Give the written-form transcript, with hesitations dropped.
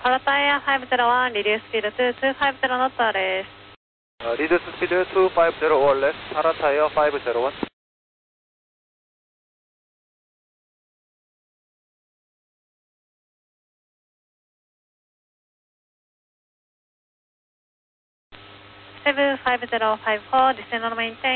Pattaya 501, reduce speed to 250 knots less. Reduce speed 250 or less, Pattaya 501. Cebu 5054, descend on maintain.